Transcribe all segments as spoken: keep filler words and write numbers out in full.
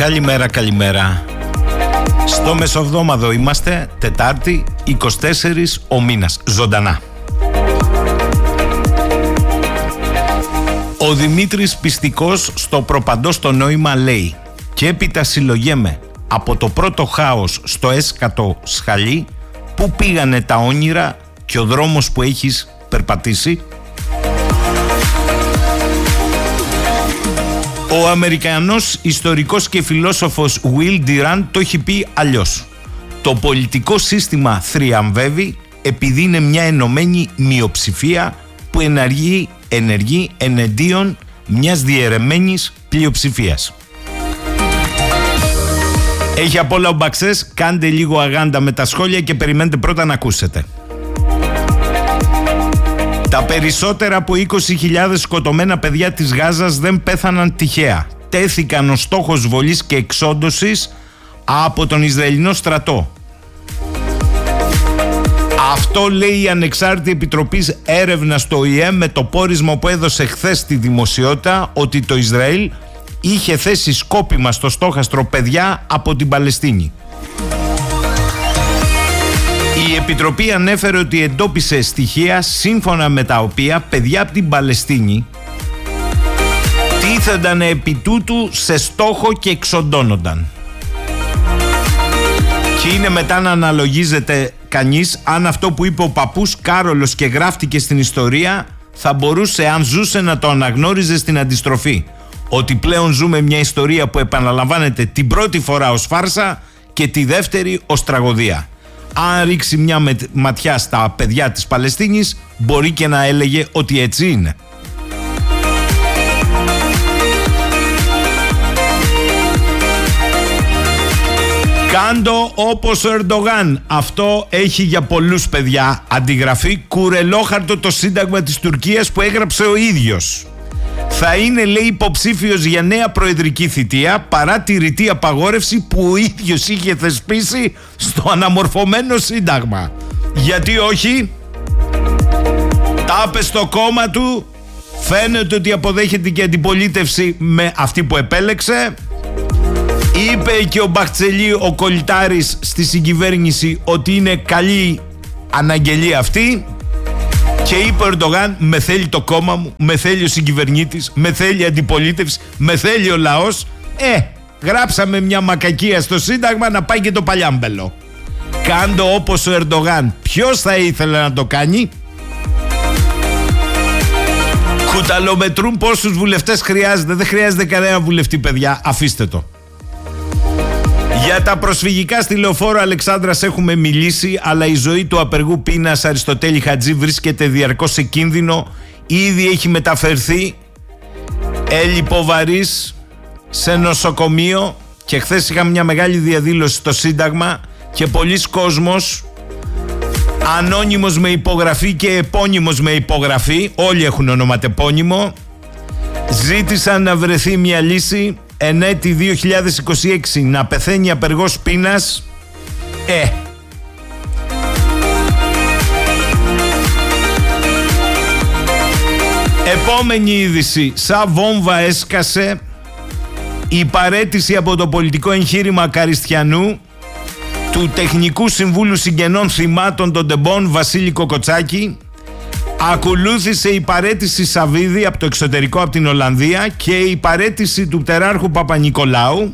Καλημέρα, καλημέρα. Στο μεσοβδόμαδο είμαστε, Τετάρτη, είκοσι τέσσερις ο μήνας, ζωντανά. Ο Δημήτρης Πιστικός στο προπαντός το νόημα λέει: «Και έπειτα συλλογέμαι από το πρώτο χάος στο έσκατο σχαλί, πού πήγανε τα όνειρα και ο δρόμος που έχεις περπατήσει». Ο Αμερικανός ιστορικός και φιλόσοφος Will Durant το έχει πει αλλιώς: «Το πολιτικό σύστημα θριαμβεύει επειδή είναι μια ενωμένη μειοψηφία που ενεργεί, ενεργεί εναντίον μιας διαιρεμένης πλειοψηφίας». Έχει απ' όλα ο Μπαξές, κάντε λίγο αγάντα με τα σχόλια και περιμένετε πρώτα να ακούσετε. Τα περισσότερα από είκοσι χιλιάδες σκοτωμένα παιδιά της Γάζας δεν πέθαναν τυχαία. Τέθηκαν ως στόχος βολής και εξόντωσης από τον Ισραηλινό στρατό. Αυτό λέει η Ανεξάρτητη Επιτροπή Έρευνας στο Ο Η Ε με το πόρισμα που έδωσε χθες στη δημοσιότητα ότι το Ισραήλ είχε θέσει σκόπιμα στο στόχαστρο παιδιά από την Παλαιστίνη. Η Επιτροπή ανέφερε ότι εντόπισε στοιχεία σύμφωνα με τα οποία παιδιά από την Παλαιστίνη τίθενταν επί τούτου σε στόχο και εξοντώνονταν. Και είναι μετά να αναλογίζεται κανείς αν αυτό που είπε ο παππούς Κάρολος και γράφτηκε στην ιστορία θα μπορούσε, αν ζούσε, να το αναγνώριζε στην αντιστροφή. Ότι πλέον ζούμε μια ιστορία που επαναλαμβάνεται την πρώτη φορά ως φάρσα και τη δεύτερη ως τραγωδία. Αν ρίξει μια ματιά στα παιδιά της Παλαιστίνης, μπορεί και να έλεγε ότι έτσι είναι. Κάντο όπως ο Ερντογάν. Αυτό έχει για πολλούς παιδιά αντιγραφή κουρελόχαρτο το σύνταγμα της Τουρκίας που έγραψε ο ίδιος. Θα είναι, λέει, υποψήφιος για νέα προεδρική θητεία παρά τη ρητή απαγόρευση που ο ίδιος είχε θεσπίσει στο αναμορφωμένο σύνταγμα. Γιατί όχι? Τα είπε στο κόμμα του, φαίνεται ότι αποδέχεται και αντιπολίτευση με αυτή που επέλεξε. Είπε και ο Μπαχτσελή, ο Κολυτάρης, στη συγκυβέρνηση ότι είναι καλή αναγγελία αυτή. Και είπε ο Ερντογάν: με θέλει το κόμμα μου, με θέλει ο συγκυβερνήτης, με θέλει η αντιπολίτευση, με θέλει ο λαός. Ε, γράψαμε μια μακακία στο σύνταγμα να πάει και το παλιάμπελο. Κάντο όπως ο Ερντογάν. Ποιος θα ήθελε να το κάνει? Κουταλομετρούν πόσους βουλευτές χρειάζεται. Δεν χρειάζεται κανένα βουλευτή, παιδιά. Αφήστε το. Για τα προσφυγικά στη Λεωφόρο Αλεξάνδρας έχουμε μιλήσει, αλλά η ζωή του απεργού πείνας Αριστοτέλη Χατζή βρίσκεται διαρκώς σε κίνδυνο. Ήδη έχει μεταφερθεί ελλιποβαρής σε νοσοκομείο και χθες είχαμε μια μεγάλη διαδήλωση στο Σύνταγμα και πολλοί κόσμος, ανώνυμος με υπογραφή και επώνυμος με υπογραφή, όλοι έχουν ονοματεπώνυμο, ζήτησαν να βρεθεί μια λύση. Εν έτη δύο χιλιάδες είκοσι έξι να πεθαίνει απεργός πείνας. Ε Επόμενη είδηση. Σαν βόμβα έσκασε η παραίτηση από το πολιτικό εγχείρημα Καριστιανού του Τεχνικού Συμβούλου Συγγενών Θυμάτων των Τεμπών Βασίλη Κοκοτσάκη. Ακολούθησε η παραίτηση Σαββίδη από το εξωτερικό, από την Ολλανδία, και η παραίτηση του πτεράρχου Παπα-Νικολάου.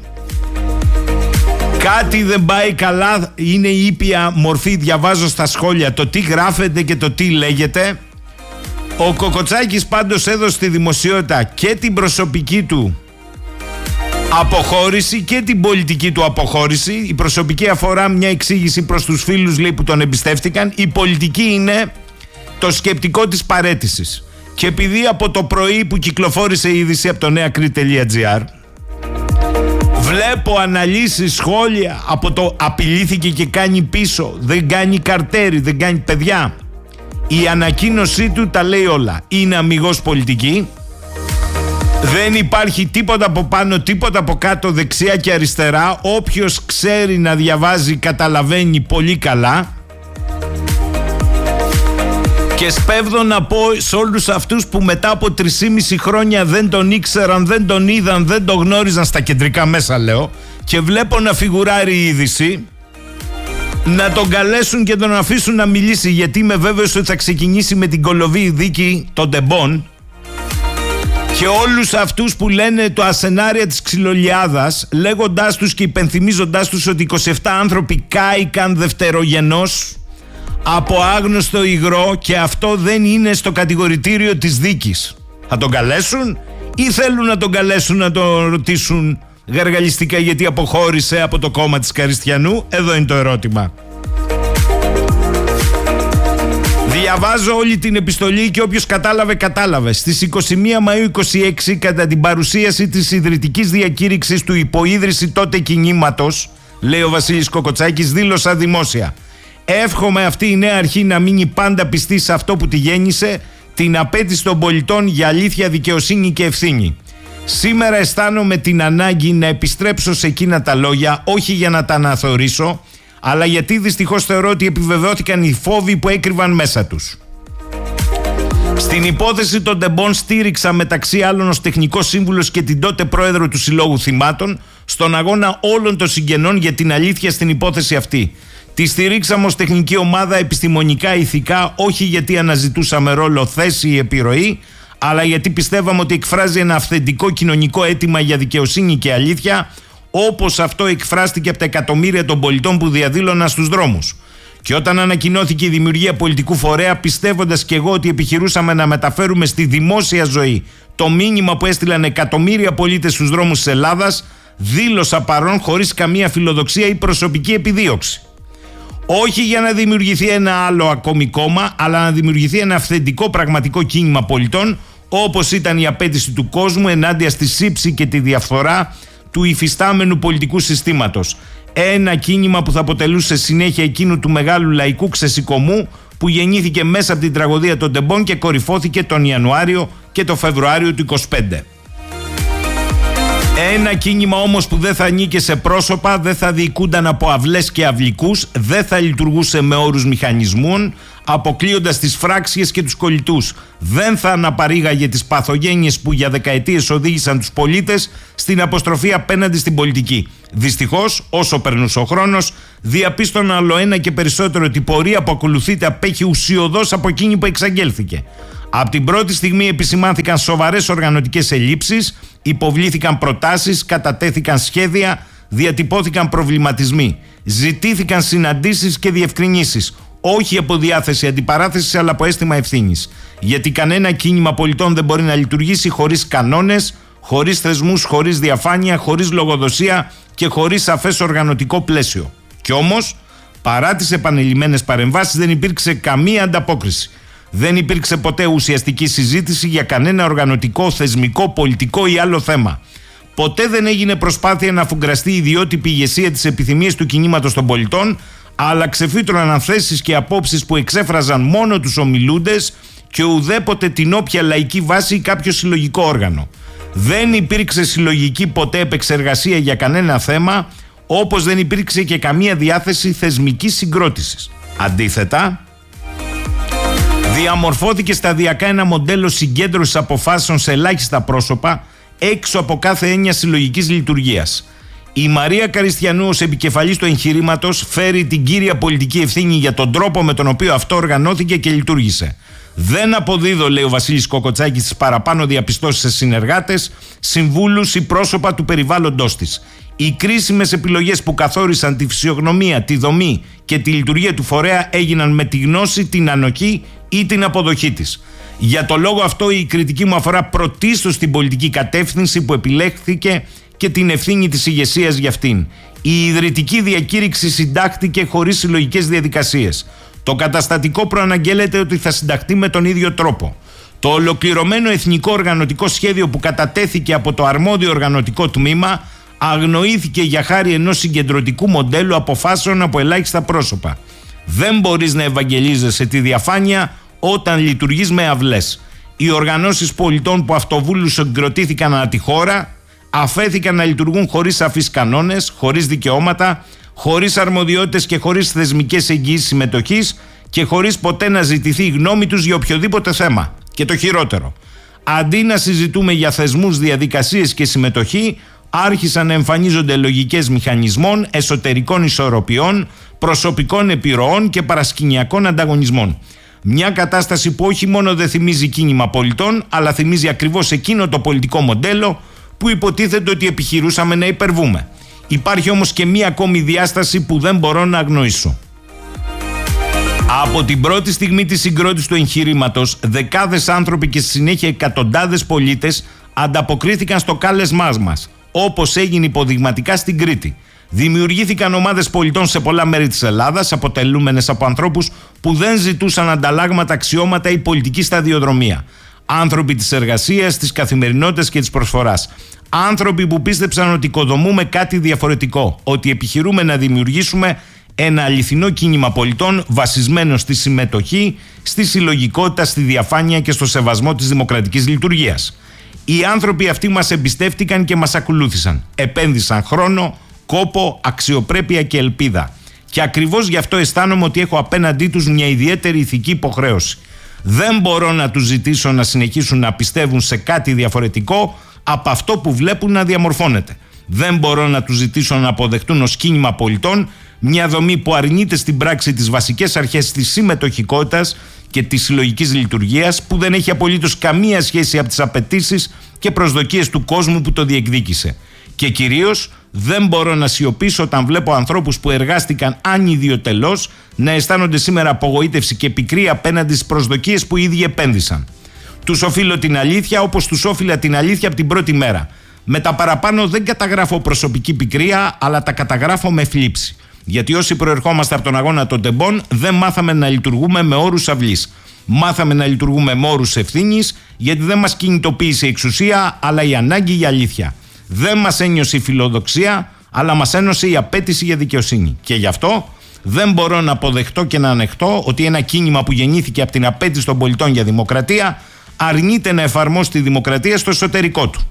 Κάτι δεν πάει καλά, είναι η ήπια μορφή, διαβάζω στα σχόλια το τι γράφεται και το τι λέγεται. Ο Κοκοτσάκης πάντως έδωσε στη δημοσιότητα και την προσωπική του αποχώρηση και την πολιτική του αποχώρηση. Η προσωπική αφορά μια εξήγηση προς τους φίλους, λέει, που τον εμπιστεύτηκαν. Η πολιτική είναι το σκεπτικό της παραίτησης. Και επειδή από το πρωί που κυκλοφόρησε η είδηση από το νεακρή τελεία τζι άρ βλέπω αναλύσεις, σχόλια από το απειλήθηκε και κάνει πίσω, δεν κάνει καρτέρι, δεν κάνει, παιδιά, η ανακοίνωσή του τα λέει όλα. Είναι αμιγώς πολιτική. Δεν υπάρχει τίποτα από πάνω, τίποτα από κάτω, δεξιά και αριστερά. Όποιος ξέρει να διαβάζει καταλαβαίνει πολύ καλά. Και σπέβδω να πω σε όλους αυτούς που μετά από τρεισήμισι χρόνια δεν τον ήξεραν, δεν τον είδαν, δεν τον γνώριζαν, στα κεντρικά μέσα λέω, και βλέπω να φιγουράρει η είδηση, να τον καλέσουν και τον αφήσουν να μιλήσει, γιατί είμαι βέβαιος ότι θα ξεκινήσει με την κολοβή δίκη των τεμπών. Και όλους αυτούς που λένε το ασενάρια της ξυλολιάδας, λέγοντάς τους και υπενθυμίζοντάς τους ότι είκοσι επτά άνθρωποι κάηκαν δευτερογενώς από άγνωστο υγρό και αυτό δεν είναι στο κατηγορητήριο της δίκης. Θα τον καλέσουν ή θέλουν να τον καλέσουν να τον ρωτήσουν γαργαλιστικά γιατί αποχώρησε από το κόμμα της Καριστιανού? Εδώ είναι το ερώτημα. Διαβάζω όλη την επιστολή και όποιος κατάλαβε, κατάλαβε. Στις είκοσι μία Μαΐου είκοσι έξι, κατά την παρουσίαση της ιδρυτικής διακήρυξης του υποίδρυση τότε κινήματος, λέει ο Βασίλης Κοκοτσάκης, δήλωσα δημόσια: εύχομαι αυτή η νέα αρχή να μείνει πάντα πιστή σε αυτό που τη γέννησε, την απέτηση των πολιτών για αλήθεια, δικαιοσύνη και ευθύνη. Σήμερα αισθάνομαι την ανάγκη να επιστρέψω σε εκείνα τα λόγια, όχι για να τα αναθεωρήσω, αλλά γιατί δυστυχώς θεωρώ ότι επιβεβαιώθηκαν οι φόβοι που έκρυβαν μέσα τους. Στην υπόθεση των τεμπών στήριξα μεταξύ άλλων ως τεχνικός σύμβουλος και την τότε πρόεδρο του Συλλόγου Θυμάτων στον αγώνα όλων των συγγενών για την αλήθεια στην υπόθεση αυτή. Τη στηρίξαμε ως τεχνική ομάδα επιστημονικά, ηθικά, όχι γιατί αναζητούσαμε ρόλο, θέση ή επιρροή, αλλά γιατί πιστεύαμε ότι εκφράζει ένα αυθεντικό κοινωνικό αίτημα για δικαιοσύνη και αλήθεια, όπως αυτό εκφράστηκε από τα εκατομμύρια των πολιτών που διαδήλωναν στους δρόμους. Και όταν ανακοινώθηκε η δημιουργία πολιτικού φορέα, πιστεύοντας και εγώ ότι επιχειρούσαμε να μεταφέρουμε στη δημόσια ζωή το μήνυμα που έστειλαν εκατομμύρια πολίτες στους δρόμους της Ελλάδας, δήλωσα παρόν χωρίς καμία φιλοδοξία ή προσωπική επιδίωξη. Όχι για να δημιουργηθεί ένα άλλο ακόμη κόμμα, αλλά να δημιουργηθεί ένα αυθεντικό πραγματικό κίνημα πολιτών, όπως ήταν η απέτηση του κόσμου ενάντια στη σύψη και τη διαφθορά του υφιστάμενου πολιτικού συστήματος. Ένα κίνημα που θα αποτελούσε συνέχεια εκείνου του μεγάλου λαϊκού ξεσηκωμού που γεννήθηκε μέσα από την τραγωδία των τεμπών και κορυφώθηκε τον Ιανουάριο και τον Φεβρουάριο του είκοσι πέντε. Ένα κίνημα όμως που δεν θα ανήκε σε πρόσωπα, δεν θα διοικούνταν από αυλές και αυλικούς, δεν θα λειτουργούσε με όρους μηχανισμών, αποκλείοντας τις φράξιες και τους κολλητούς. Δεν θα αναπαρήγαγε τις παθογένειες που για δεκαετίες οδήγησαν τους πολίτες στην αποστροφή απέναντι στην πολιτική. Δυστυχώς, όσο περνούσε ο χρόνος, διαπίστωνα όλο ένα και περισσότερο ότι η πορεία που ακολουθείται απέχει ουσιωδώς από εκείνη που εξαγγέλθηκε. Από την πρώτη στιγμή επισημάνθηκαν σοβαρές οργανωτικές ελλείψεις, υποβλήθηκαν προτάσεις, κατατέθηκαν σχέδια, διατυπώθηκαν προβληματισμοί. Ζητήθηκαν συναντήσεις και διευκρινήσεις, όχι από διάθεση αντιπαράθεσης αλλά από αίσθημα ευθύνης. Γιατί κανένα κίνημα πολιτών δεν μπορεί να λειτουργήσει χωρίς κανόνες, χωρίς θεσμούς, χωρίς διαφάνεια, χωρίς λογοδοσία και χωρίς σαφές οργανωτικό πλαίσιο. Κι όμως, παρά τις επανειλημμένες παρεμβάσεις, δεν υπήρξε καμία ανταπόκριση. Δεν υπήρξε ποτέ ουσιαστική συζήτηση για κανένα οργανωτικό, θεσμικό, πολιτικό ή άλλο θέμα. Ποτέ δεν έγινε προσπάθεια να αφουγκραστεί η ιδιότυπη ηγεσία της επιθυμίας του κινήματος των πολιτών, αλλά ξεφύτρωναν θέσεις και απόψεις που εξέφραζαν μόνο τους ομιλούντες και ουδέποτε την όποια λαϊκή βάση ή κάποιο συλλογικό όργανο. Δεν υπήρξε συλλογική ποτέ επεξεργασία για κανένα θέμα, όπως δεν υπήρξε και καμία διάθεση θεσμικής συγκρότησης. Αντίθετα, διαμορφώθηκε σταδιακά ένα μοντέλο συγκέντρωσης αποφάσεων σε ελάχιστα πρόσωπα, έξω από κάθε έννοια συλλογικής λειτουργίας. Η Μαρία Καριστιανού ως επικεφαλής του εγχειρήματος φέρει την κύρια πολιτική ευθύνη για τον τρόπο με τον οποίο αυτό οργανώθηκε και λειτουργήσε. Δεν αποδίδω, λέει ο Βασίλης Κοκοτσάκης, τις παραπάνω διαπιστώσεις σε συνεργάτες, συμβούλους ή πρόσωπα του περιβάλλοντος της. Οι κρίσιμες επιλογές που καθόρισαν τη φυσιογνωμία, τη δομή και τη λειτουργία του φορέα έγιναν με τη γνώση, την ανοχή ή την αποδοχή της. Για το λόγο αυτό η κριτική μου αφορά πρωτίστως την πολιτική κατεύθυνση που επιλέχθηκε και την ευθύνη της ηγεσίας για αυτήν. Η ιδρυτική διακήρυξη συντάχθηκε χωρίς συλλογικές διαδικασίες. Το καταστατικό προαναγγέλλεται ότι θα συνταχθεί με τον ίδιο τρόπο. Το ολοκληρωμένο εθνικό οργανωτικό σχέδιο που κατατέθηκε από το αρμόδιο οργανωτικό τμήμα αγνοήθηκε για χάρη ενός συγκεντρωτικού μοντέλου αποφάσεων από ελάχιστα πρόσωπα. Δεν μπορείς να ευαγγελίζεσαι τη διαφάνεια όταν λειτουργείς με αυλές. Οι οργανώσεις πολιτών που αυτοβούλους συγκροτήθηκαν ανά τη χώρα αφέθηκαν να λειτουργούν χωρίς σαφείς κανόνες, χωρίς δικαιώματα, χωρίς αρμοδιότητες και χωρίς θεσμικές εγγυήσεις συμμετοχής και χωρίς ποτέ να ζητηθεί η γνώμη τους για οποιοδήποτε θέμα. Και το χειρότερο, αντί να συζητούμε για θεσμούς, διαδικασίες και συμμετοχή, άρχισαν να εμφανίζονται λογικές μηχανισμών, εσωτερικών ισορροπιών, προσωπικών επιρροών και παρασκηνιακών ανταγωνισμών. Μια κατάσταση που όχι μόνο δεν θυμίζει κίνημα πολιτών, αλλά θυμίζει ακριβώς εκείνο το πολιτικό μοντέλο που υποτίθεται ότι επιχειρούσαμε να υπερβούμε. Υπάρχει όμως και μία ακόμη διάσταση που δεν μπορώ να αγνοήσω. Από την πρώτη στιγμή της συγκρότησης του εγχειρήματος, δεκάδες άνθρωποι και στη συνέχεια εκατοντάδες πολίτες ανταποκρίθηκαν στο κάλεσμά μας, όπως έγινε υποδειγματικά στην Κρήτη. Δημιουργήθηκαν ομάδες πολιτών σε πολλά μέρη της Ελλάδας, αποτελούμενες από ανθρώπους που δεν ζητούσαν ανταλλάγματα, αξιώματα ή πολιτική σταδιοδρομία. Άνθρωποι της εργασίας, της καθημερινότητας και της προσφοράς. Άνθρωποι που πίστεψαν ότι οικοδομούμε κάτι διαφορετικό, ότι επιχειρούμε να δημιουργήσουμε ένα αληθινό κίνημα πολιτών βασισμένο στη συμμετοχή, στη συλλογικότητα, στη διαφάνεια και στο σεβασμό της δημοκρατικής λειτουργίας. Οι άνθρωποι αυτοί μας εμπιστεύτηκαν και μας ακολούθησαν. Επένδυσαν χρόνο, κόπο, αξιοπρέπεια και ελπίδα. Και ακριβώς γι' αυτό αισθάνομαι ότι έχω απέναντί τους μια ιδιαίτερη ηθική υποχρέωση. Δεν μπορώ να τους ζητήσω να συνεχίσουν να πιστεύουν σε κάτι διαφορετικό από αυτό που βλέπουν να διαμορφώνεται. Δεν μπορώ να τους ζητήσω να αποδεχτούν ως κίνημα πολιτών μια δομή που αρνείται στην πράξη τις βασικές αρχές της συμμετοχικότητας και της συλλογικής λειτουργίας, που δεν έχει απολύτως καμία σχέση από τις απαιτήσεις και προσδοκίες του κόσμου που το διεκδίκησε. Και κυρίως δεν μπορώ να σιωπήσω όταν βλέπω ανθρώπους που εργάστηκαν ανιδιοτελώς να αισθάνονται σήμερα απογοήτευση και πικρία απέναντι στις προσδοκίες που οι ίδιοι επένδυσαν. Τους οφείλω την αλήθεια, όπως τους όφιλα την αλήθεια από την πρώτη μέρα. Με τα παραπάνω δεν καταγράφω προσωπική πικρία, αλλά τα καταγράφω με θλίψη. Γιατί όσοι προερχόμαστε από τον αγώνα των τεμπών, δεν μάθαμε να λειτουργούμε με όρους αυλής. Μάθαμε να λειτουργούμε με όρους ευθύνης, γιατί δεν μας κινητοποίησε η εξουσία, αλλά η ανάγκη για αλήθεια. Δεν μας ένιωσε η φιλοδοξία, αλλά μας ένωσε η απέτηση για δικαιοσύνη. Και γι' αυτό δεν μπορώ να αποδεχτώ και να ανεχτώ ότι ένα κίνημα που γεννήθηκε από την απέτηση των πολιτών για δημοκρατία αρνείται να εφαρμόσει τη δημοκρατία στο εσωτερικό του.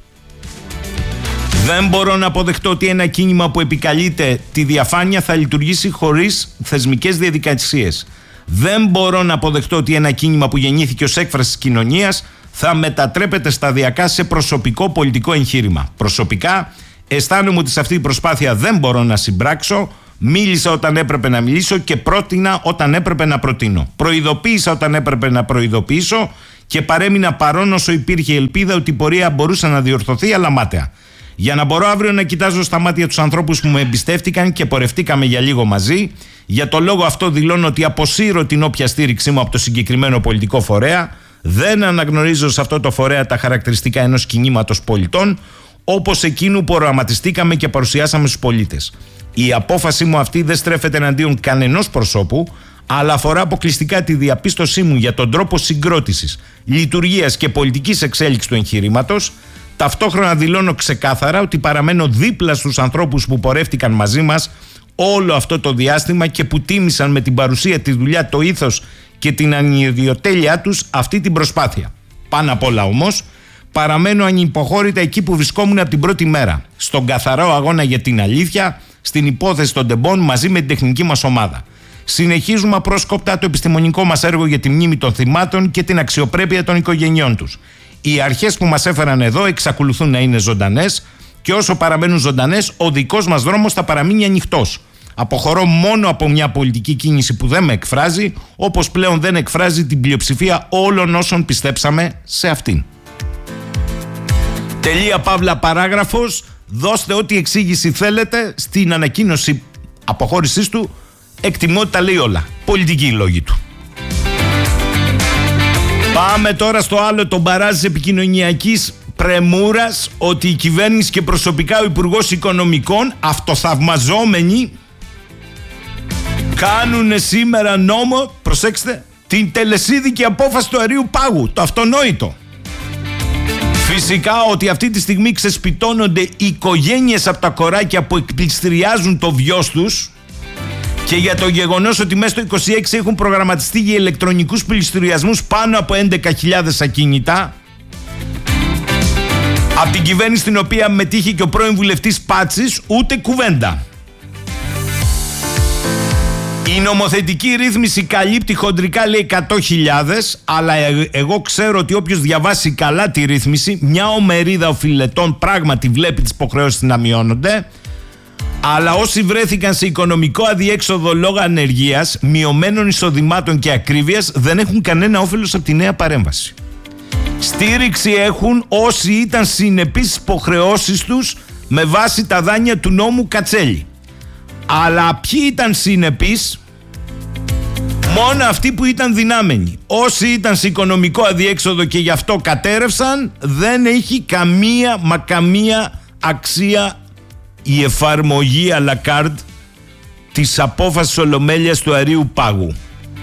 Δεν μπορώ να αποδεχτώ ότι ένα κίνημα που επικαλείται τη διαφάνεια θα λειτουργήσει χωρίς θεσμικές διαδικασίες. Δεν μπορώ να αποδεχτώ ότι ένα κίνημα που γεννήθηκε ως έκφραση της κοινωνίας θα μετατρέπεται σταδιακά σε προσωπικό πολιτικό εγχείρημα. Προσωπικά αισθάνομαι ότι σε αυτή την προσπάθεια δεν μπορώ να συμπράξω. Μίλησα όταν έπρεπε να μιλήσω και πρότεινα όταν έπρεπε να προτείνω. Προειδοποίησα όταν έπρεπε να προειδοποιήσω και παρέμεινα παρόν όσο υπήρχε ελπίδα ότι η πορεία μπορούσε να διορθωθεί, αλλά μάταια. Για να μπορώ αύριο να κοιτάζω στα μάτια τους ανθρώπους που με εμπιστεύτηκαν και πορευτήκαμε για λίγο μαζί, για το λόγο αυτό δηλώνω ότι αποσύρω την όποια στήριξή μου από το συγκεκριμένο πολιτικό φορέα. Δεν αναγνωρίζω σε αυτό το φορέα τα χαρακτηριστικά ενός κινήματος πολιτών, όπως εκείνου που οραματιστήκαμε και παρουσιάσαμε στους πολίτες. Η απόφαση μου αυτή δεν στρέφεται εναντίον κανενός προσώπου, αλλά αφορά αποκλειστικά τη διαπίστωσή μου για τον τρόπο συγκρότησης, λειτουργίας και πολιτικής εξέλιξης του εγχειρήματος. Ταυτόχρονα δηλώνω ξεκάθαρα ότι παραμένω δίπλα στους ανθρώπους που πορεύτηκαν μαζί μας όλο αυτό το διάστημα και που τίμησαν με την παρουσία, τη δουλειά, το ήθος και την ανιδιοτέλειά τους αυτή την προσπάθεια. Πάνω απ' όλα όμως, παραμένω ανυποχώρητα εκεί που βρισκόμουν από την πρώτη μέρα. Στον καθαρό αγώνα για την αλήθεια, στην υπόθεση των τεμπών μαζί με την τεχνική μας ομάδα. Συνεχίζουμε απρόσκοπτα το επιστημονικό μας έργο για τη μνήμη των θυμάτων και την αξιοπρέπεια των οικογενειών τους. Οι αρχές που μας έφεραν εδώ εξακολουθούν να είναι ζωντανές και όσο παραμένουν ζωντανές, ο δικός μας δρόμος θα παραμείνει ανοιχτός. Αποχωρώ μόνο από μια πολιτική κίνηση που δεν με εκφράζει, όπως πλέον δεν εκφράζει την πλειοψηφία όλων όσων πιστέψαμε σε αυτήν. Τελεία παύλα παράγραφος. Δώστε ό,τι εξήγηση θέλετε. Στην ανακοίνωση αποχώρησής του εκτιμώ ότι τα λέει όλα. Πολιτική λόγη του. Πάμε τώρα στο άλλο, τον μπαράζ της επικοινωνιακής πρεμούρας, ότι η κυβέρνηση και προσωπικά ο Υπουργός Οικονομικών, αυτοθαυμαζόμενοι, κάνουν σήμερα νόμο, προσέξτε, την τελεσίδικη απόφαση του αερίου πάγου, το αυτονόητο. Φυσικά ότι αυτή τη στιγμή ξεσπιτώνονται οικογένειες από τα κοράκια που εκπληστηριάζουν το βιός τους, και για το γεγονός ότι μέσα στο είκοσι έξι έχουν προγραμματιστεί για ηλεκτρονικούς πληστηριασμούς πάνω από έντεκα χιλιάδες ακίνητα. Από την κυβέρνηση στην οποία μετήχε και ο πρώην βουλευτής Πάτσης, ούτε κουβέντα. νομοθετική ρύθμιση καλύπτει χοντρικά, λέει, εκατό χιλιάδες, αλλά ε, εγώ ξέρω ότι όποιος διαβάσει καλά τη ρύθμιση, μια ομερίδα οφειλετών πράγματι βλέπει τις υποχρεώσεις να μειώνονται, αλλά όσοι βρέθηκαν σε οικονομικό αδιέξοδο λόγω ανεργίας, μειωμένων εισοδημάτων και ακρίβειας δεν έχουν κανένα όφελος από τη νέα παρέμβαση. Στήριξη έχουν όσοι ήταν συνεπείς στις υποχρεώσεις τους με βάση τα δάνεια του νόμου Κατσέλη. Αλλά ποιοι ήταν συνεπείς? Μόνο αυτοί που ήταν δυνάμενοι. Όσοι ήταν σε οικονομικό αδιέξοδο και γι' αυτό κατέρευσαν, δεν έχει καμία μα καμία αξία η εφαρμογή à la carte της απόφασης Ολομέλειας του Αρείου Πάγου.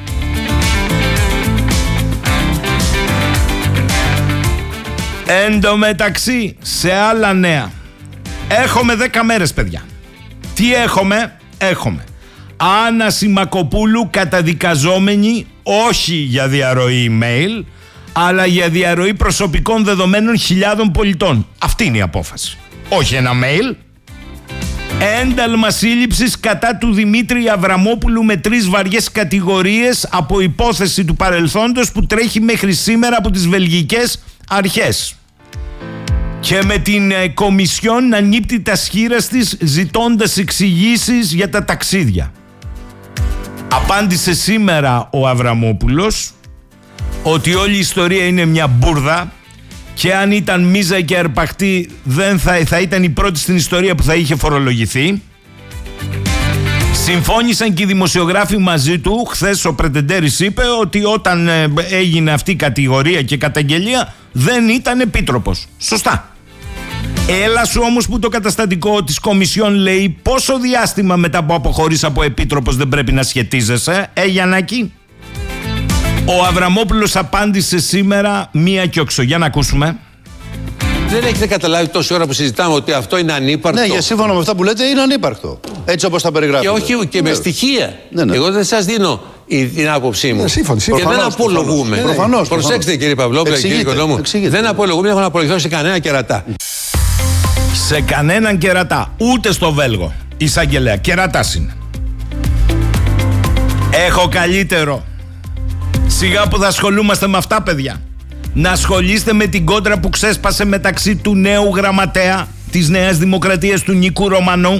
Εν τω μεταξύ, σε άλλα νέα, έχουμε δέκα μέρες, παιδιά. Τι έχουμε? Έχουμε Άννα Σιμακοπούλου καταδικαζόμενη όχι για διαρροή email, αλλά για διαρροή προσωπικών δεδομένων χιλιάδων πολιτών. Αυτή είναι η απόφαση. Όχι ένα mail. Ένταλμα σύλληψης κατά του Δημήτρη Αβραμόπουλου με τρεις βαριές κατηγορίες από υπόθεση του παρελθόντος που τρέχει μέχρι σήμερα από τις βελγικές αρχές. Και με την ε, Κομισιόν να νύπτει τα σχήρας της ζητώντας εξηγήσεις για τα ταξίδια. Απάντησε σήμερα ο Αβραμόπουλος ότι όλη η ιστορία είναι μια μπουρδα και αν ήταν μίζα και αρπαχτή δεν θα, θα ήταν η πρώτη στην ιστορία που θα είχε φορολογηθεί. Συμφώνησαν και οι δημοσιογράφοι μαζί του. Χθες ο Πρετεντέρης είπε ότι όταν ε, έγινε αυτή η κατηγορία και καταγγελία δεν ήταν επίτροπος. Σωστά. Έλα σου όμως που το καταστατικό της Κομισιόν λέει πόσο διάστημα μετά που αποχωρείς από επίτροπος δεν πρέπει να σχετίζεσαι, ε Γιαννάκη? Ο Αβραμόπουλος απάντησε σήμερα μία και όξο. Για να ακούσουμε. Δεν έχετε καταλάβει τόση ώρα που συζητάμε ότι αυτό είναι ανύπαρκτο? Ναι, για σύμφωνα με αυτά που λέτε είναι ανύπαρκτο. Έτσι όπως τα περιγράφετε. Και όχι και με στοιχεία. Ναι, ναι. Εγώ δεν σας δίνω την άποψή μου. Ναι, σύμφωνα, και δεν απολογούμε. Προφανώς. Προσέξτε κύριε Παυλόπουλε, κύριε Οικονόμου. Δεν απολογούμε, έχω να απολογηθώ σε κανένα κερατά. Σε κανέναν κερατά. Ούτε στο Βέλγο. Εισαγγελέα. Κερατάς είναι. Έχω καλύτερο. Σιγά που θα ασχολούμαστε με αυτά, παιδιά. Να ασχολείστε με την κόντρα που ξέσπασε μεταξύ του νέου γραμματέα της Νέας Δημοκρατίας, του Νίκου Ρωμανού,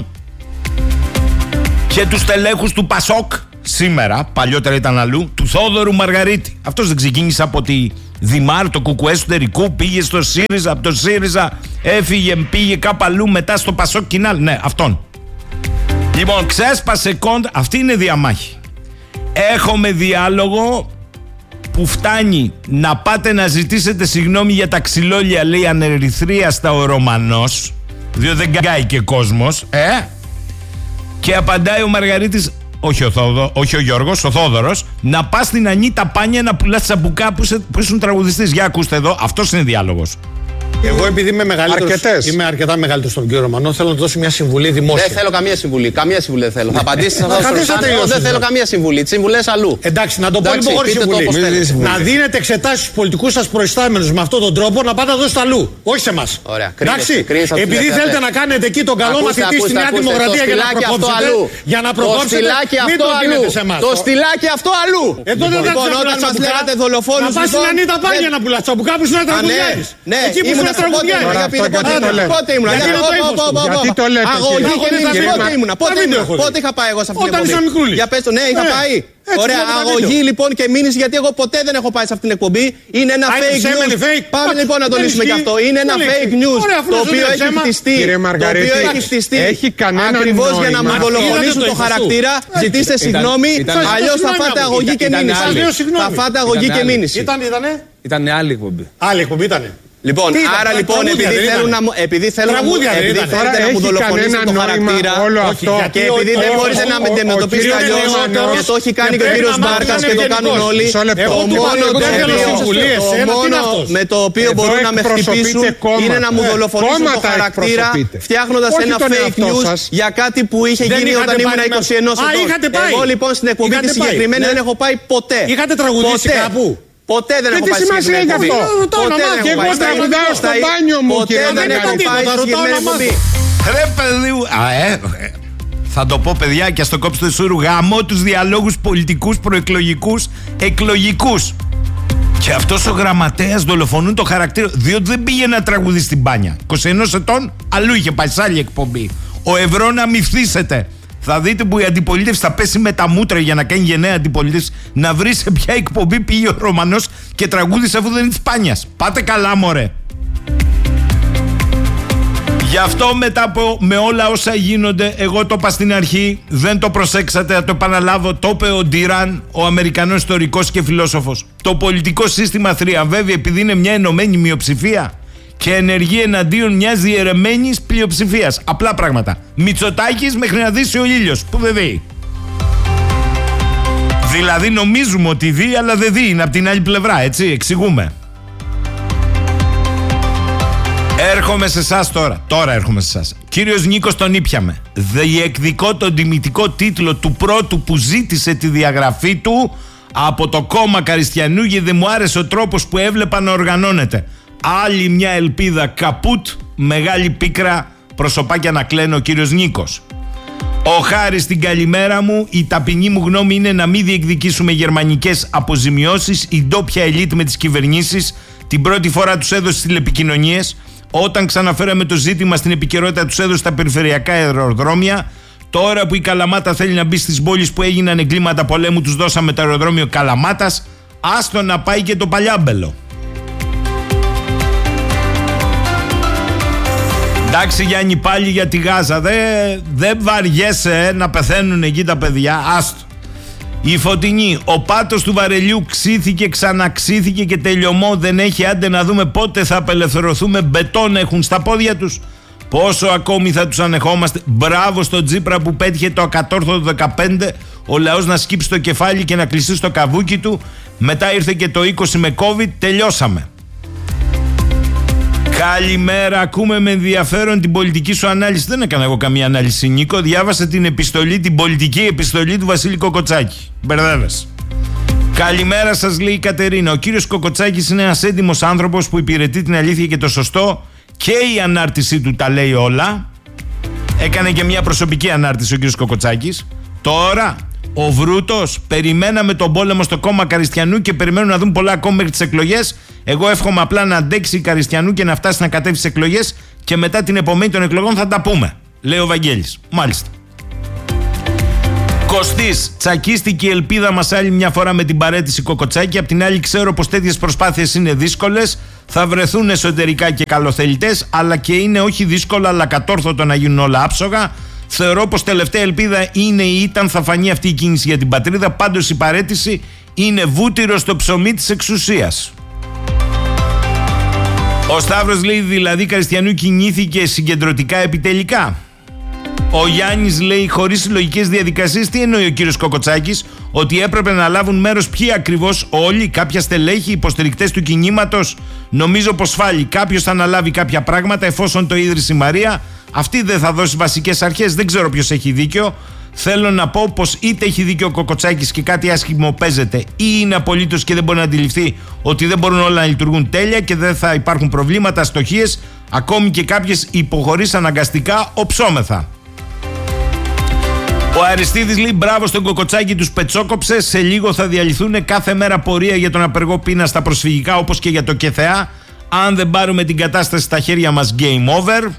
και του στελέχους του Πασόκ σήμερα, παλιότερα ήταν αλλού, του Θόδωρου Μαργαρίτη. Αυτός δεν ξεκίνησε από τη Δημάρ, το Κουκουέ εσωτερικού, πήγε στο ΣΥΡΙΖΑ, από το ΣΥΡΙΖΑ έφυγε, πήγε κάπου αλλού, μετά στο Πασόκ Κινάλ. Ναι, αυτόν. Λοιπόν, ξέσπασε κόντρα, αυτή είναι διαμάχη. Έχουμε διάλογο που φτάνει να πάτε να ζητήσετε συγγνώμη για τα ξυλόλια, λέει ανερυθρίαστα ο Ρωμανός, διότι δεν καεί και κόσμος, ε? Και απαντάει ο Μαργαρίτης, όχι ο, Θόδο, όχι ο Γιώργος, ο Θόδωρος, να πας στην Ανίτα Πάνια να πουλάς τσαμπουκά που, σε, που ήσουν τραγουδιστής. Για ακούστε εδώ, αυτός είναι διάλογος. Εγώ επειδή είμαι μεγαλύτερος, Αρκετές. είμαι αρκετά μεγαλύτερος στον κύριο Ρωμανό, θέλω να του δώσω μια συμβουλή δημόσια. Δεν θέλω καμία συμβουλή. Καμία συμβουλή δεν θέλω. Θα απαντήσει σε αυτό το θέμα. Δεν θέλω καμία συμβουλή. Τι συμβουλές αλλού. Εντάξει, να το πω λοιπόν χωρίς συμβουλή. Να δίνετε εξετάσεις στους πολιτικούς σας προϊστάμενους με αυτόν τον τρόπο, να πάτε να δώσετε αλλού. Όχι σε εμάς. Εντάξει. Επειδή θέλετε να κάνετε εκεί τον καλό μαθητή στη Νέα Δημοκρατία για να προκόψετε, μην το δίνετε σε εμάς. Το στυλάκι αυτό αλλού. Εδώ δεν θα δολοφόνους. Να πας στην Ανίτα Πάνια να πουλάς τσαμπουκά που είναι τραγουδιάρης. Εκεί που είναι τραγουδιάρης. Πότε ήμουν, γιατί το λέτε? Αγωγή και μήνυση, πότε ήμουν, πότε είχα πάει εγώ σε αυτήν την εκπομπή? Όταν ήσαν μικρούλη. Για πες το, ναι, είχα πάει. Ωραία, αγωγή λοιπόν και μήνυση, γιατί εγώ ποτέ δεν έχω πάει σε αυτήν την εκπομπή. Είναι ένα fake news. Πάμε λοιπόν να το λύσουμε και αυτό. Είναι ένα fake news το οποίο έχει χτιστεί. Το οποίο έχει χτιστεί ακριβώς για να μου δολοφονήσουν το χαρακτήρα. Ζητήστε συγγνώμη, αλλιώς θα φάτε αγωγή και μήνυση. Θα φάτε αγωγή και μήνυση. Ήταν άλλη εκπομπή. Άλλη εκπομπή ήτανε. Λοιπόν, τι άρα ήταν, λοιπόν, επειδή θέλουν να, επειδή θέλουν να, επειδή θέλετε να μου δολοφονήσουν το χαρακτήρα και επειδή δεν μπορείτε να με αντιμετωπίσετε αλλιώς και το έχει κάνει και ο κύριος Μπάρκας και το κάνουν όλοι, το μόνο με το οποίο μπορούν να με χτυπήσουν είναι να μου δολοφονήσουν το χαρακτήρα φτιάχνοντας ένα fake news για κάτι που είχε γίνει όταν ήμουν είκοσι ένα ετών. Εγώ λοιπόν στην εκπομπή τη συγκεκριμένη δεν έχω πάει ποτέ. Είχατε τραγουδήσει κάπου? Ποτέ δεν έχω πάει στη συγκεκριμένη εκπομπή. Ποτέ δεν έχω πάει. Και εγώ τραγουδάω στο μπάνιο μου, ποτέ δεν έχω πάει στη συγκεκριμένη εκπομπή. Ρε παιδί μου. Α, ε. Θα το πω, παιδιά, και ας το κόψετε σούρου. Γαμώ τους διαλόγους πολιτικούς, προεκλογικούς, εκλογικούς. Και αυτός ο γραμματέας δολοφονούν το χαρακτήρα, διότι δεν πήγε να τραγουδεί στην μπάνια. είκοσι ένα ετών, αλλού είχε πάει σε άλλη εκπομπή. Ο Ευρώ να μυθίσετε. Θα δείτε που η αντιπολίτευση θα πέσει με τα μούτρα για να κάνει γενναία αντιπολίτευση. Να βρει σε ποια εκπομπή πήγε ο Ρωμανός και τραγούδισε αφού δεν είναι της Πάνιας. Πάτε καλά, μωρέ. Γι' αυτό μετά από με όλα όσα γίνονται, εγώ το είπα στην αρχή, δεν το προσέξατε, θα το επαναλάβω, το είπε ο Ντιράν, ο Αμερικανός ιστορικός και φιλόσοφος. Το πολιτικό σύστημα θριαμβεύει επειδή είναι μια ενωμένη μειοψηφία και ενεργεί εναντίον μιας διαιρεμένης πλειοψηφίας. Απλά πράγματα. Μητσοτάκης μέχρι να δύσει ο ήλιος, που δεν δει. Δηλαδή νομίζουμε ότι δει, αλλά δεν δει, είναι από την άλλη πλευρά, έτσι, εξηγούμε. Έρχομαι σε εσάς τώρα. Τώρα έρχομαι σε εσάς. Κύριος Νίκος τον ήπιαμε. Διεκδικώ τον τιμητικό τίτλο του πρώτου που ζήτησε τη διαγραφή του από το κόμμα Καριστιανού, γιατί δεν μου άρεσε ο τρόπος που έβλεπα να οργανώνεται. Άλλη μια ελπίδα καπούτ, μεγάλη πίκρα, προσωπάκια να κλαίνω ο κύριος Νίκος. Ο Χάρης, την καλημέρα μου. Η ταπεινή μου γνώμη είναι να μην διεκδικήσουμε γερμανικές αποζημιώσεις. Η ντόπια ελίτ με τις κυβερνήσεις την πρώτη φορά τους έδωσε στις τηλεπικοινωνίες. Όταν ξαναφέραμε το ζήτημα στην επικαιρότητα, τους έδωσε τα περιφερειακά αεροδρόμια. Τώρα που η Καλαμάτα θέλει να μπει στις πόλεις που έγιναν εγκλήματα πολέμου, τους δώσαμε το αεροδρόμιο Καλαμάτας. Άστο να πάει και το Παλιάμπελο. Εντάξει, Γιάννη, πάλι για τη Γάζα. Δεν δε βαριέσαι να πεθαίνουν εκεί τα παιδιά. Άστο. Η Φωτεινή, ο πάτος του βαρελιού ξύθηκε, ξαναξύθηκε και τελειωμό δεν έχει. Άντε να δούμε πότε θα απελευθερωθούμε. Μπετόν έχουν στα πόδια τους. Πόσο ακόμη θα τους ανεχόμαστε. Μπράβο στον Τσίπρα που πέτυχε το ακατόρθωτο δεκαπέντε. Ο λαός να σκύψει το κεφάλι και να κλειστεί στο καβούκι του. Μετά ήρθε και το είκοσι με COVID. Τελειώσαμε. Καλημέρα, ακούμε με ενδιαφέρον την πολιτική σου ανάλυση. Δεν έκανα εγώ καμία ανάλυση, Νίκο. Διάβασα την επιστολή, την πολιτική επιστολή του Βασίλη Κοκοτσάκη. Μπερδεύεσαι. Καλημέρα σας, λέει η Κατερίνα. Ο κύριος Κοκοτσάκης είναι ένας έντιμος άνθρωπος που υπηρετεί την αλήθεια και το σωστό, και η ανάρτησή του τα λέει όλα. Έκανε και μια προσωπική ανάρτηση ο κύριος Κοκοτσάκης. Τώρα, ο Βρούτος, περιμέναμε τον πόλεμο στο κόμμα Καριστιανού και περιμένουν να δουν πολλά ακόμα μέχρι τις εκλογές. Εγώ εύχομαι απλά να αντέξει η Καριστιανού και να φτάσει να κατέβει στις εκλογές και μετά την επομένη των εκλογών θα τα πούμε, λέει ο Βαγγέλης. Μάλιστα. Κωστής, τσακίστηκε η ελπίδα μας άλλη μια φορά με την παρέτηση Κοκοτσάκη. Απ' την άλλη, ξέρω πως τέτοιες προσπάθειες είναι δύσκολες. Θα βρεθούν εσωτερικά και καλοθελητές, αλλά και είναι όχι δύσκολο, αλλά κατόρθωτο να γίνουν όλα άψογα. Θεωρώ πως τελευταία ελπίδα είναι ή ήταν θα φανεί αυτή η κίνηση για την πατρίδα. Πάντως η παρέτηση είναι βούτυρο στο ψωμί της εξουσίας. Ο Σταύρος λέει, δηλαδή Καριστιανού κινήθηκε συγκεντρωτικά επιτελικά. Ο Γιάννης λέει, χωρίς συλλογικές διαδικασίες. Τι εννοεί ο κύριος Κοκοτσάκης? Ότι έπρεπε να λάβουν μέρος ποιοι ακριβώς? Όλοι, κάποια στελέχη, υποστηρικτές του κινήματος? Νομίζω πως φάλει. Κάποιος θα αναλάβει κάποια πράγματα εφόσον το ίδρυσε η Μαρία. Αυτή δεν θα δώσει βασικές αρχές. Δεν ξέρω ποιος έχει δίκιο. Θέλω να πω πως είτε έχει δίκιο ο Κοκοτσάκης και κάτι άσχημο παίζεται, ή είναι απολύτως και δεν μπορεί να αντιληφθεί ότι δεν μπορούν όλα να λειτουργούν τέλεια και δεν θα υπάρχουν προβλήματα, αστοχίες, ακόμη και κάποιες υποχωρήσεις αναγκαστικά, οψόμεθα. Ο Αριστίδης λέει, μπράβο στον Κοκοτσάκη, τους πετσόκοψε. Σε λίγο θα διαλυθούν κάθε μέρα πορεία για τον απεργό πείνα στα προσφυγικά, όπως και για το ΚΕΘΕΑ. Αν δεν πάρουμε την κατάσταση στα χέρια μας, game over.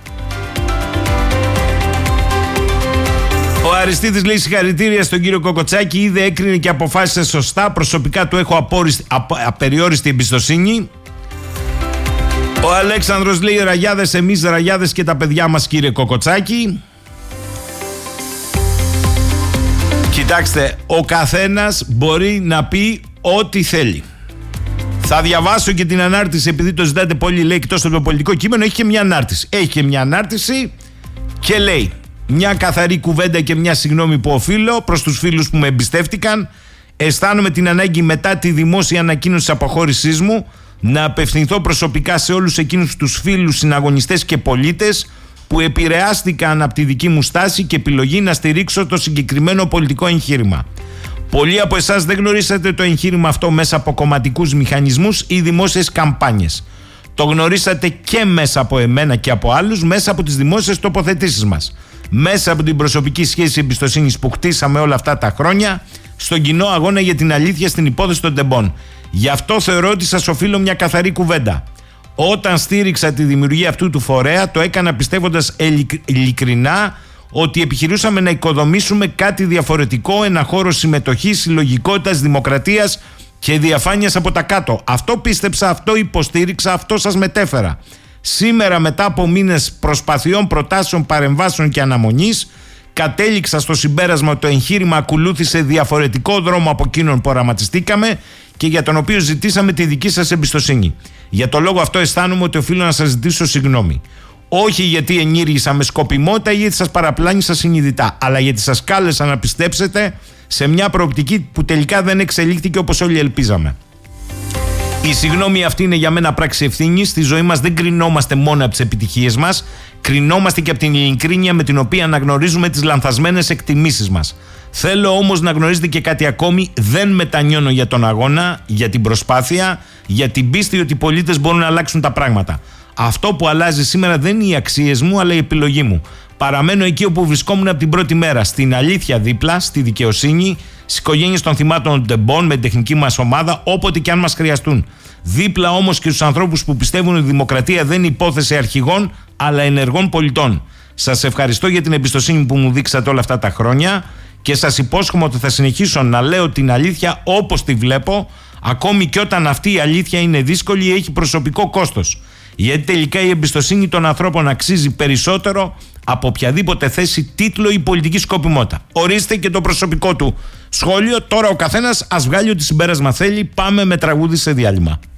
Ο Αριστίδης λέει, συγχαρητήρια στον κύριο Κοκοτσάκη, είδε, έκρινε και αποφάσισε σωστά. Προσωπικά του έχω απόριστη, απ, απεριόριστη εμπιστοσύνη. Ο Αλέξανδρος λέει, ραγιάδες εμείς, ραγιάδες και τα παιδιά μας, κύριε Κοκοτσάκη. Κοιτάξτε, ο καθένας μπορεί να πει ό,τι θέλει. Θα διαβάσω και την ανάρτηση, επειδή το ζητάτε πολύ, λέει, εκτός από το πολιτικό κείμενο, έχει και μια ανάρτηση. Έχει και μια ανάρτηση και λέει μια καθαρή κουβέντα και μια συγγνώμη που οφείλω προς τους φίλους που με εμπιστεύτηκαν. Αισθάνομαι την ανάγκη μετά τη δημόσια ανακοίνωση της αποχώρησής μου να απευθυνθώ προσωπικά σε όλους εκείνους τους φίλους, συναγωνιστές και πολίτες που επηρεάστηκαν από τη δική μου στάση και επιλογή να στηρίξω το συγκεκριμένο πολιτικό εγχείρημα. Πολλοί από εσάς δεν γνωρίσατε το εγχείρημα αυτό μέσα από κομματικούς μηχανισμούς ή δημόσιες καμπάνιες. Το γνωρίσατε και μέσα από εμένα και από άλλους μέσα από τις δημόσιες τοποθετήσεις μας. μέσα από την προσωπική σχέση εμπιστοσύνης που χτίσαμε όλα αυτά τα χρόνια, στον κοινό αγώνα για την αλήθεια στην υπόθεση των τεμπών. Γι' αυτό θεωρώ ότι σας οφείλω μια καθαρή κουβέντα. Όταν στήριξα τη δημιουργία αυτού του φορέα, το έκανα πιστεύοντας ειλικρινά ότι επιχειρούσαμε να οικοδομήσουμε κάτι διαφορετικό, ένα χώρο συμμετοχής, συλλογικότητας, δημοκρατίας και διαφάνειας από τα κάτω. Αυτό πίστεψα, αυτό υποστήριξα, αυτό σας μετέφερα. Σήμερα, μετά από μήνες προσπαθειών, προτάσεων, παρεμβάσεων και αναμονής, κατέληξα στο συμπέρασμα ότι το εγχείρημα ακολούθησε διαφορετικό δρόμο από εκείνον που οραματιστήκαμε και για τον οποίο ζητήσαμε τη δική σας εμπιστοσύνη. Για το λόγο αυτό αισθάνομαι ότι οφείλω να σας ζητήσω συγγνώμη. Όχι γιατί ενήργησα με σκοπιμότητα ή γιατί σας παραπλάνησα συνειδητά, αλλά γιατί σας κάλεσα να πιστέψετε σε μια προοπτική που τελικά δεν εξελίχθηκε όπως όλοι ελπίζαμε. Η συγγνώμη αυτή είναι για μένα πράξη ευθύνης. Στη ζωή μας δεν κρινόμαστε μόνο από τις επιτυχίες μας, κρινόμαστε και από την ειλικρίνεια με την οποία αναγνωρίζουμε τις λανθασμένες εκτιμήσεις μας. Θέλω όμως να γνωρίζετε και κάτι ακόμη: δεν μετανιώνω για τον αγώνα, για την προσπάθεια, για την πίστη ότι οι πολίτες μπορούν να αλλάξουν τα πράγματα. Αυτό που αλλάζει σήμερα δεν είναι οι αξίες μου, αλλά η επιλογή μου. Παραμένω εκεί όπου βρισκόμουν από την πρώτη μέρα, στην αλήθεια δίπλα, στη δικαιοσύνη, στις οικογένειες των θυμάτων των τεμπών, με την τεχνική μας ομάδα, όποτε και αν μας χρειαστούν. Δίπλα όμως και στους ανθρώπους που πιστεύουν ότι η δημοκρατία δεν είναι υπόθεση αρχηγών, αλλά ενεργών πολιτών. Σας ευχαριστώ για την εμπιστοσύνη που μου δείξατε όλα αυτά τα χρόνια και σας υπόσχομαι ότι θα συνεχίσω να λέω την αλήθεια όπως τη βλέπω, ακόμη και όταν αυτή η αλήθεια είναι δύσκολη ή έχει προσωπικό κόστος. Γιατί τελικά η εμπιστοσύνη των ανθρώπων αξίζει περισσότερο από οποιαδήποτε θέση, τίτλο ή πολιτική σκοπιμότητα. Ορίστε και το προσωπικό του σχόλιο. Τώρα ο καθένας ας βγάλει ό,τι συμπέρασμα θέλει. Πάμε με τραγούδι σε διάλειμμα.